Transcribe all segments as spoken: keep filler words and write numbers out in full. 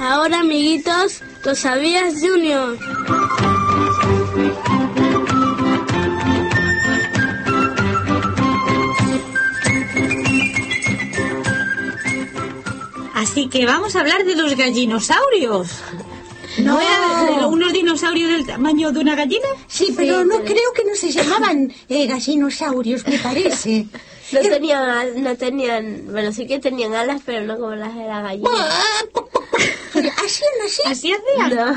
Ahora, amiguitos, ¿lo sabías, Junior? Así que vamos a hablar de los gallinosaurios. ¿No, ¿No eran unos dinosaurios del tamaño de una gallina? Sí, pero sí, no pero... creo que no se llamaban eh, gallinosaurios, me parece. No tenían, no tenían, bueno, sí que tenían alas, pero no como las de la gallina. ¿Hacían así? ¿Así hacían? No.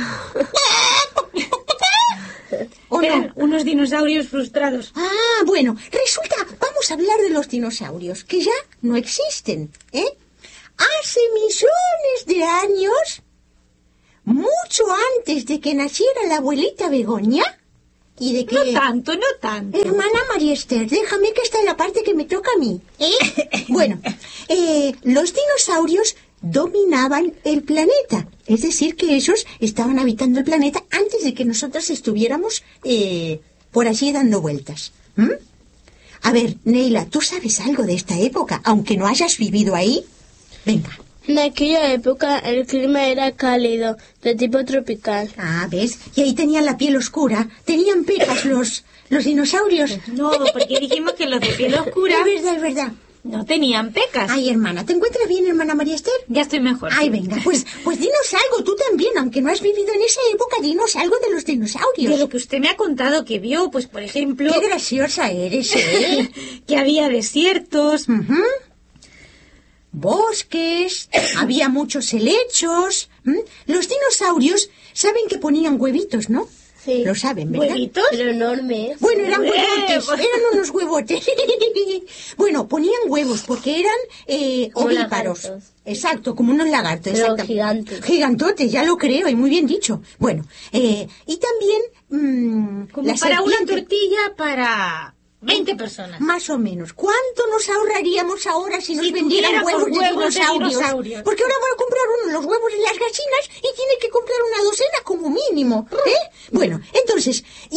¿O no? Eran unos dinosaurios frustrados. Ah, bueno, resulta, vamos a hablar de los dinosaurios, que ya no existen, ¿eh? Hace millones de años, mucho antes de que naciera la abuelita Begoña, y de que... No tanto, no tanto. Hermana María Esther, déjame que esta es la parte que me toca a mí, ¿eh? Bueno, eh, los dinosaurios dominaban el planeta, es decir, que ellos estaban habitando el planeta antes de que nosotros estuviéramos eh, por allí dando vueltas. ¿Mm? A ver, Neila, ¿tú sabes algo de esta época, aunque no hayas vivido ahí? Venga. En aquella época el clima era cálido, de tipo tropical. Ah, ¿ves? Y ahí tenían la piel oscura. ¿Tenían pecas los, los dinosaurios? No, porque dijimos que los de piel oscura... Es verdad, es verdad. No tenían pecas. Ay, hermana, ¿te encuentras bien, hermana María Esther? Ya estoy mejor. Ay, venga, pues, pues dinos algo, tú también, aunque no has vivido en esa época, dinos algo de los dinosaurios. De lo que usted me ha contado que vio, pues, por ejemplo... Qué graciosa eres, ¿eh? Que había desiertos... Uh-huh. Bosques, había muchos helechos. ¿Mm? Los dinosaurios saben que ponían huevitos, ¿no? Sí. Lo saben, ¿verdad? ¿Huevitos? Pero enormes. Bueno, eran huevotes, eran unos huevotes. Bueno, ponían huevos porque eran eh, ovíparos. Lagartos. Exacto, como unos lagartos. Pero exacto. gigantes. Gigantotes, ya lo creo, y muy bien dicho. Bueno, eh, y también... Mmm, como para serpiente. Una tortilla para... veinte personas. Más o menos. ¿Cuánto nos ahorraríamos ahora si nos si vendieran huevos, de, huevos dinosaurios? de dinosaurios? Porque ahora van a comprar uno los huevos de las gallinas y tiene que comprar una docena como mínimo. ¿Eh? Bueno, entonces, y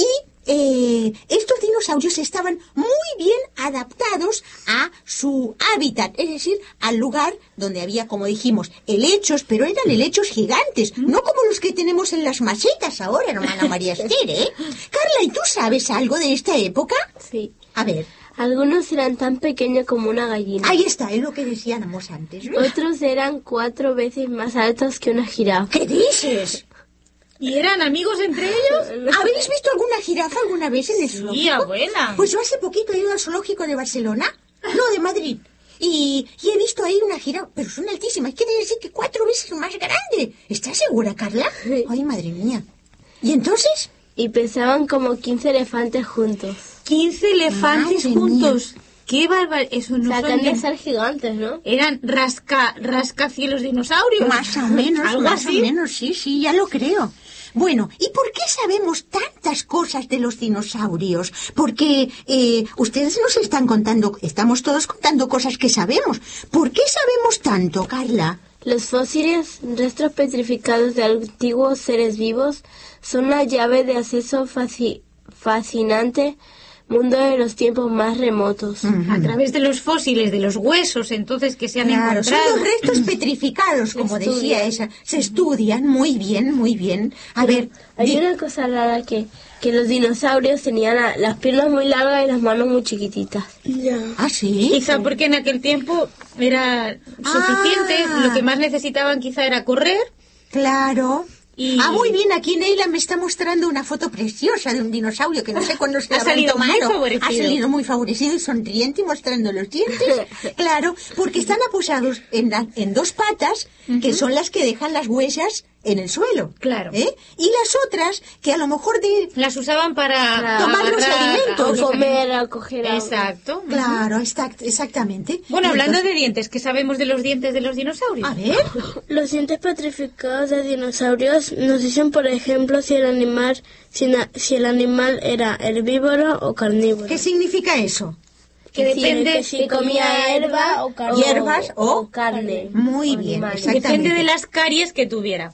eh, estos dinosaurios estaban muy bien adaptados a su hábitat, es decir, al lugar donde había, como dijimos, helechos, pero eran helechos gigantes, no como los que tenemos en las macetas ahora, hermana María Esther, ¿eh? Carla, ¿y tú sabes algo de esta época? Sí. A ver. Algunos eran tan pequeños como una gallina. Ahí está, es lo que decíamos antes. Otros eran cuatro veces más altos que una jirafa. ¿Qué dices? ¿Y eran amigos entre ellos? ¿Habéis visto alguna jirafa alguna vez en el zoológico? Sí, abuela. Pues yo hace poquito he ido al zoológico de Barcelona, no, de Madrid, y, y he visto ahí una jirafa, pero son altísimas, quiere decir que cuatro veces más grande. ¿Estás segura, Carla? Sí. Ay, madre mía. ¿Y entonces? Y pesaban como quince elefantes juntos. quince elefantes Madre juntos. Mía. ¡Qué bárbaro! Eso no Sacan son de ser gigantes, ¿no? Eran rasca, rascacielos dinosaurios. Más o menos, ¿Algo más así? o menos, sí, sí, ya lo creo. Bueno, ¿y por qué sabemos tantas cosas de los dinosaurios? Porque eh, ustedes nos están contando, estamos todos contando cosas que sabemos. ¿Por qué sabemos tanto, Carla? Los fósiles, restos petrificados de antiguos seres vivos, son la llave de acceso faci- fascinante mundo de los tiempos más remotos. Uh-huh. A través de los fósiles, de los huesos, entonces, que se han claro, encontrado. Son los restos petrificados, como estudian. decía esa. Se estudian muy bien, muy bien. A Pero ver... hay di- una cosa rara que, que los dinosaurios tenían la- las piernas muy largas y las manos muy chiquititas. Ya. ¿Ah, sí? Quizá porque en aquel tiempo era suficiente, Ah. lo que más necesitaban quizá era correr. Claro. Y- Ah, muy bien, aquí Neila me está mostrando una foto preciosa de un dinosaurio que no sé cuándo se Ha la habrán salido muy tomado. favorecido. Ha salido muy favorecido y sonriente y mostrando los dientes. Claro, porque están apoyados en, la- en dos patas, que son las que dejan las huellas en el suelo. Claro. ¿Eh? Y las otras, que a lo mejor de... Las usaban para Para tomar los agarrar- alimentos. O comer, a coger agua. Exacto. Claro, exact- exactamente. Bueno, Y hablando entonces- de dientes, ¿qué sabemos de los dientes de los dinosaurios? A ver... Los dientes petrificados de dinosaurios nos dicen, por ejemplo, si el animal, si, na- si el animal era herbívoro o carnívoro. ¿Qué significa eso? Que Sí, depende que si comía hierba o carne. Hierbas o- carne. Muy o bien, animales. exacto. Depende Exactamente. de las caries que tuviera.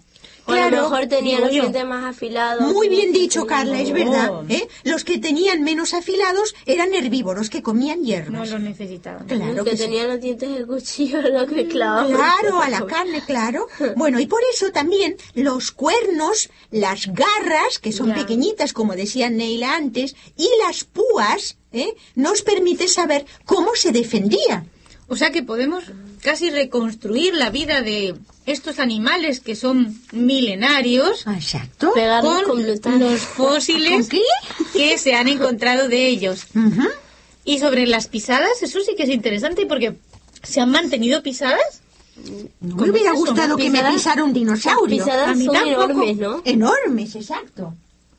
O a Claro, lo mejor tenían los digo yo. dientes más afilados. Muy bien no sé, dicho, Carla, es verdad. Oh. ¿eh? Los que tenían menos afilados eran herbívoros, que comían No hierbas. lo necesitaban. Claro Los que que sí. tenían los dientes de cuchillo, lo que clavaban. Claro, a la carne, claro. Bueno, y por eso también los cuernos, las garras, que son Ya. pequeñitas, como decía Neila antes, y las púas, ¿eh? nos permite saber cómo se defendía. O sea que podemos casi reconstruir la vida de estos animales que son milenarios Exacto. Pegarlos con, con glutano. los fósiles ¿Con qué? que se han encontrado de ellos. Ujú. Y sobre las pisadas, eso sí que es interesante porque se han mantenido pisadas. No me ¿Cómo hubiera es eso? gustado que me Pisadas- pisara un dinosaurio. Pisadas A mí son tampoco. enormes, ¿no? Enormes, exacto.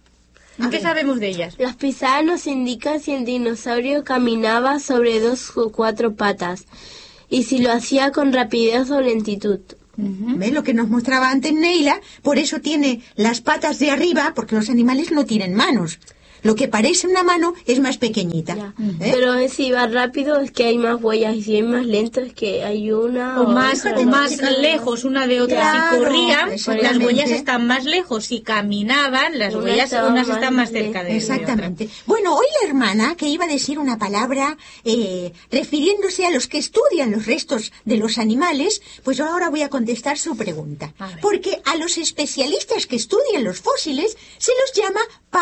A ¿Qué ver. sabemos de ellas? Las pisadas nos indican si el dinosaurio caminaba sobre dos o cuatro patas y si lo hacía con rapidez o lentitud. ¿Ves lo que nos mostraba antes Neila? Por eso tiene las patas de arriba, porque los animales no tienen manos. Lo que parece una mano es más pequeñita. Ya. ¿eh? Pero si va rápido es que hay más huellas y si hay más lento es que hay una O más, otra, o ¿no? más lejos una de otra. Claro, si corrían, exactamente. las huellas están más lejos. Si caminaban, las Una huellas estaba unas más están más lejos. cerca de, de Exactamente. Bueno, hoy la hermana que iba a decir una palabra eh, refiriéndose a los que estudian los restos de los animales, pues yo ahora voy a contestar su pregunta. A ver. Porque a los especialistas que estudian los fósiles se los llama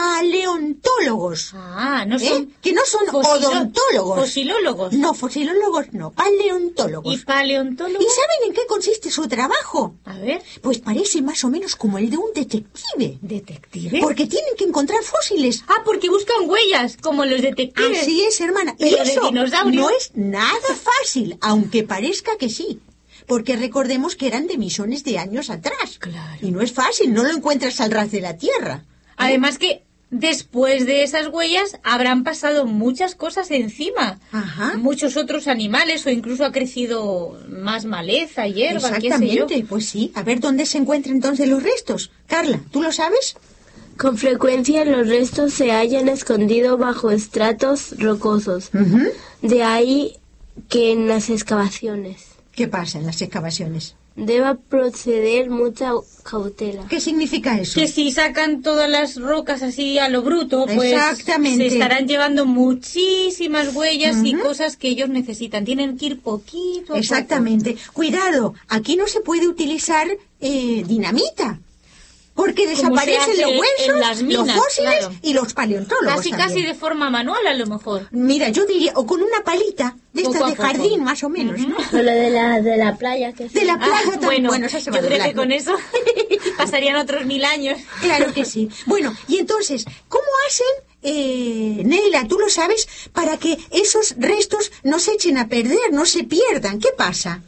paleontólogos. Ah, no ¿eh? son Que no son fosilo- odontólogos. fosilólogos. No, fosilólogos no, paleontólogos. ¿Y paleontólogos? ¿Y saben en qué consiste su trabajo? A ver, Pues parece más o menos como el de un detective. detective. Porque tienen que encontrar fósiles. Ah, porque buscan huellas, como los detectives. Así es, hermana. Y Pero de eso dinosaurio. no es nada fácil, aunque parezca que sí. Porque recordemos que eran de millones de años atrás. Claro. Y no es fácil, no lo encuentras al ras de la tierra. Además que después de esas huellas habrán pasado muchas cosas encima. Ajá. Muchos otros animales o incluso ha crecido más maleza, hierba, qué sé yo. Exactamente, pues sí. A ver dónde se encuentran entonces los restos. Carla, ¿tú lo sabes? Con frecuencia los restos se hallan escondidos bajo estratos rocosos. Ujú. De ahí que en las excavaciones ¿Qué pasa en las excavaciones? deba proceder mucha cautela. ¿Qué significa eso? Que si sacan todas las rocas así a lo bruto, pues Exactamente. se estarán llevando muchísimas huellas y cosas que ellos necesitan. Tienen que ir poquito a poco. Exactamente. Cuidado, aquí no se puede utilizar eh, dinamita. Porque Como se desaparecen hace los en huesos, las minas, los fósiles claro. y los paleontólogos Casi, también. casi de forma manual a lo mejor. Mira, yo diría, o con una palita de Poco estas a de poco. jardín, más o menos, ¿no? O lo de la, de la playa que De la sí. playa Ah, también. bueno, Bueno, esa se va yo creo que doblando. con eso pasarían otros mil años. Claro que sí. Bueno, y entonces, ¿cómo hacen, eh, Neila, tú lo sabes, para que esos restos no se echen a perder, no se pierdan? ¿Qué pasa?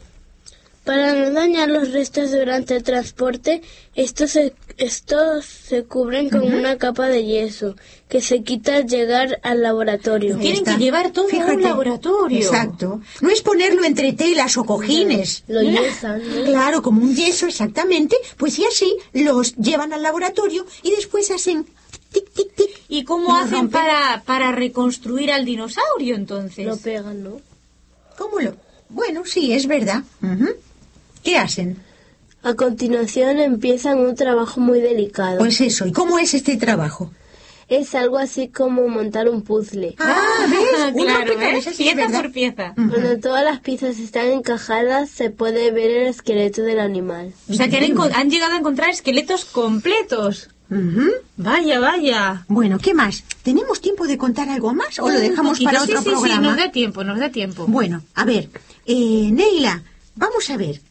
Para no dañar los restos durante el transporte, estos se, estos se cubren con una capa de yeso que se quita al llegar al laboratorio. Ahí Tienen está. que llevar todo a un laboratorio. Exacto. No es ponerlo entre telas o cojines. Lo yesan, ¿no? Claro, como un yeso exactamente, pues y así los llevan al laboratorio y después hacen tic, tic, tic. ¿Y cómo Y lo hacen rompen. para, para reconstruir al dinosaurio entonces? Lo pegan, ¿no? ¿Cómo lo? Bueno, sí, es verdad. Ujú. ¿Qué hacen? A continuación empiezan un trabajo muy delicado. Pues eso, ¿y cómo es este trabajo? Es algo así como montar un puzzle. Ah, ¿ves? Un claro, rompecabezas, ¿ves? sí, es Pieza verdad. por pieza. Cuando todas las piezas están encajadas, se puede ver el esqueleto del animal. O sea que han, enco- han llegado a encontrar esqueletos completos. Ujú. Vaya, vaya. Bueno, ¿qué más? ¿Tenemos tiempo de contar algo más o lo Un dejamos poquito. para Sí, otro sí, programa? Sí, nos da tiempo, nos da tiempo. Bueno, a ver, eh, Neila, vamos a ver.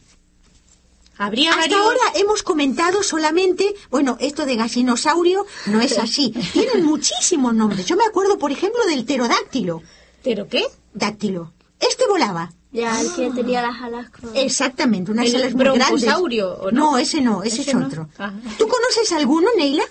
Habría Hasta varios... ahora hemos comentado solamente, bueno, esto de gasinosaurio no es así. Tienen muchísimos nombres. Yo me acuerdo, por ejemplo, del pterodáctilo. ¿Pero qué? Dáctilo. Este volaba. Ya, el que tenía las alas con... Exactamente, unas ¿El alas muy grandes. brontosaurio, o no? ese no, ese, Ese es no. otro. Ajá. ¿Tú conoces alguno, Neila?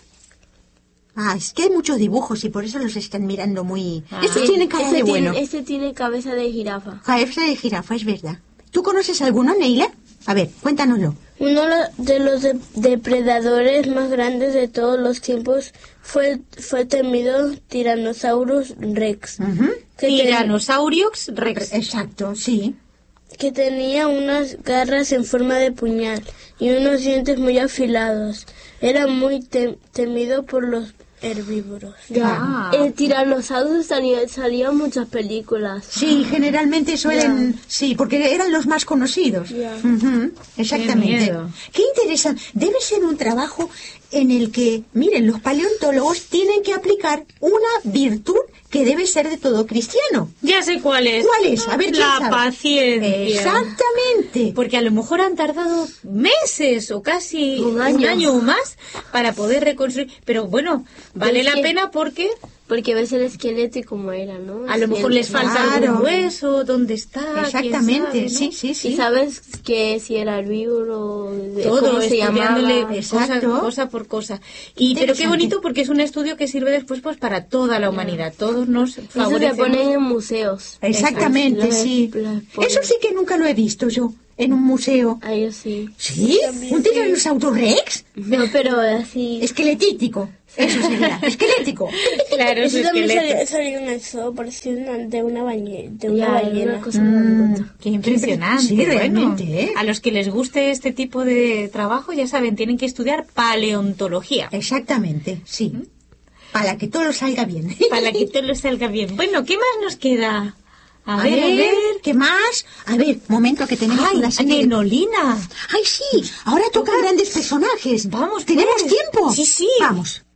Ah, es que hay muchos dibujos y por eso los están mirando muy... Ah. Estos tienen cara ese de tiene, bueno. ese tiene cabeza de jirafa. Cabeza de jirafa, es verdad. ¿Tú conoces alguno, Neila? A ver, cuéntanoslo. Uno de los de- depredadores más grandes de todos los tiempos fue, fue el temido Tyrannosaurus Rex. Ujú. que ten- Tyrannosaurus rex. Exacto, sí. que tenía unas garras en forma de puñal y unos dientes muy afilados. Era muy tem- temido por los herbívoros. Ya. El tiranosaurio salió, salió en muchas películas. Sí, generalmente suelen... Sí, porque eran los más conocidos. Ya. Ujú, exactamente. Qué miedo. Qué interesante. Debe ser un trabajo en el que, miren, los paleontólogos tienen que aplicar una virtud que debe ser de todo cristiano. Ya sé cuál es. ¿Cuál es? A ver, ¿quién La sabe? paciencia. Exactamente. Porque a lo mejor han tardado meses o casi Un un año. año, o más para poder reconstruir. Pero bueno, vale Es la que- pena porque Porque ves el esqueleto y cómo era, ¿no? a lo mejor les falta Claro. algún hueso, dónde está, quién Exactamente, sabe, ¿no? sí, sí, sí. Y sabes que si era herbívoro, de Todo, cómo se llamaba. estudiándole cosa, Exacto. cosa por cosa. Y pero qué Interesante. bonito porque es un estudio que sirve después pues para toda la humanidad. Todos nos Eso se favorecemos. ponen en museos. Exactamente, Las- sí. las ponen. Eso sí que nunca lo he visto yo en un museo. Ah, yo sí. ¿Sí? ¿Un tiranosaurio rex? No, pero así... Esqueletítico. Eso sería. Esquelético. Claro, Eso su también esqueleto. salió, salió en el zoo, parecía una- de una, bañe, de una Ya, ballena. una cosa muy bonita. Qué impresionante. Sí, bueno. realmente, ¿eh? A los que les guste este tipo de trabajo, ya saben, tienen que estudiar paleontología. Exactamente, sí. Para que todo salga bien. Para que todo salga bien. Bueno, ¿qué más nos queda? A, A ver, a ver. ¿qué más? A ver, momento que tenemos ¡Ay, una serie de- Nenolina! ¡Ay, sí! Ahora tocan grandes personajes. Vamos, ¿Tenemos pues. tiempo? Sí, sí. Vamos.